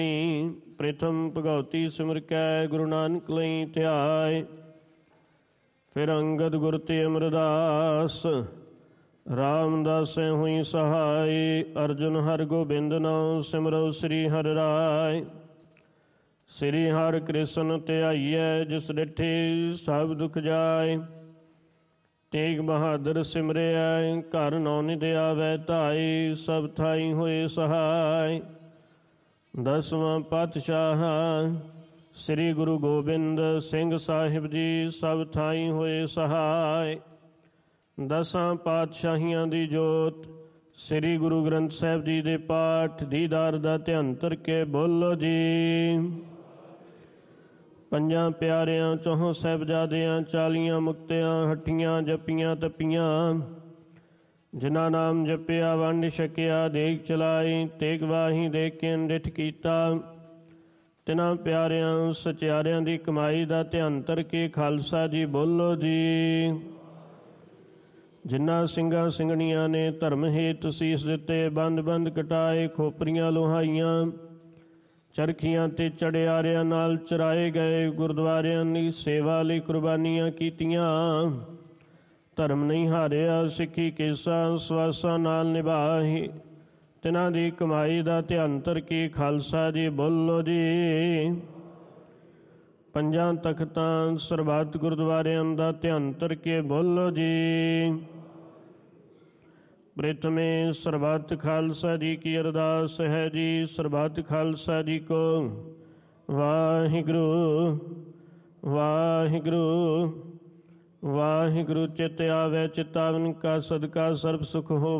ਪ੍ਰਥਮ ਭਗਉਤੀ ਸਿਮਰ ਕੈ ਗੁਰੂ ਨਾਨਕ ਲਈ ਧਿਆਏ। ਫਿਰ ਅੰਗਦ ਗੁਰ ਤੇ ਅਮਰਦਾਸ ਰਾਮਦਾਸੈ ਹੋਈ ਸਹਾਈ। ਅਰਜੁਨ ਹਰਿ ਗੋਬਿੰਦ ਨਾਉ ਸਿਮਰਉ ਸ੍ਰੀ ਹਰਿ ਰਾਇ। ਸ੍ਰੀ ਹਰਿ ਕ੍ਰਿਸ਼ਨ ਧਿਆਈਐ ਜਿਸ ਡਿਠੇ ਸਭ ਦੁਖ ਜਾਏ। ਤੇਗ ਬਹਾਦਰ ਸਿਮਰਿਐ ਘਰ ਨੌ ਨਿਧ ਆਵੈ ਧਾਈ। ਸਭ ਥਾਈ ਹੋਏ ਸਹਾਈ। ਦਸਵਾਂ ਪਾਤਸ਼ਾਹ ਸ੍ਰੀ ਗੁਰੂ ਗੋਬਿੰਦ ਸਿੰਘ ਸਾਹਿਬ ਜੀ ਸਭ ਥਾਈ ਹੋਏ ਸਹਾਈ। ਦਸਾਂ ਪਾਤਸ਼ਾਹੀਆਂ ਦੀ ਜੋਤ ਸ੍ਰੀ ਗੁਰੂ ਗ੍ਰੰਥ ਸਾਹਿਬ ਜੀ ਦੇ ਪਾਠ ਦੀਦਾਰ ਦਾ ਧਿਆਨ ਧਰ ਕੇ ਬੋਲੋ ਜੀ। ਪੰਜਾਂ ਪਿਆਰਿਆਂ ਚੌਹਾਂ ਸਾਹਿਬਜ਼ਾਦਿਆਂ 40 ਮੁਕਤਿਆਂ ਹੱਟੀਆਂ ਜਪੀਆਂ ਤਪੀਆਂ। ਜਿਨ੍ਹਾਂ ਨਾਮ ਜਪਿਆ ਵੰਡ ਛਕਿਆ ਦੇਖ ਚਲਾਈ। ਤੇਗ ਵਾਹੀ ਦੇਖ ਕੇ ਅੰਡਿਠ ਕੀਤਾ। ਤਿਨਾਂ ਪਿਆਰਿਆਂ ਸਚਿਆਰਿਆਂ ਦੀ ਕਮਾਈ ਦਾ ਧਿਆਨ ਧਰ ਕੇ ਖਾਲਸਾ ਜੀ ਬੋਲੋ ਜੀ। ਜਿਨ੍ਹਾਂ ਸਿੰਘਾਂ ਸਿੰਘਣੀਆਂ ਨੇ ਧਰਮ ਹੇਤ ਸੀਸ ਦਿੱਤੇ ਬੰਦ ਬੰਦ ਕਟਾਏ। ਖੋਪਰੀਆਂ ਲੋਹਾਈਆਂ ਚਰਖੀਆਂ ਤੇ ਚੜਿਆਰਿਆਂ ਨਾਲ ਚਰਾਏ ਗਏ। ਗੁਰਦੁਆਰਿਆਂ ਦੀ ਸੇਵਾ ਲਈ ਕੁਰਬਾਨੀਆਂ ਕੀਤੀਆਂ। ਧਰਮ ਨਹੀਂ ਹਾਰਿਆ ਸਿੱਖੀ ਕੇਸਾਂ ਸਵਾਸਾਂ ਨਾਲ ਨਿਭਾਹੀ। ਤਿਨਾਂ ਦੀ ਕਮਾਈ ਦਾ ਧਿਆਨ ਧਰ ਕੇ ਖਾਲਸਾ ਜੀ ਬੋਲੋ ਜੀ। ਪੰਜਾਂ ਤਖਤਾਂ ਸਰਬੱਤ ਗੁਰਦੁਆਰਿਆਂ ਦਾ ਧਿਆਨ ਧਰ ਕੇ ਬੋਲੋ ਜੀ। ਪ੍ਰਥਮੇ ਸਰਬੱਤ ਖਾਲਸਾ ਜੀ ਕੀ ਅਰਦਾਸ ਹੈ ਜੀ। ਸਰਬੱਤ ਖਾਲਸਾ ਜੀ ਕੋ ਵਾਹਿਗੁਰੂ ਵਾਹਿਗੁਰੂ ਵਾਹਿਗੁਰੂ। ਚਿਤ ਆਵੈ ਚਿਤਾਵਨ ਕਾ ਸਦਕਾ ਸਰਬ ਸੁਖ ਹੋ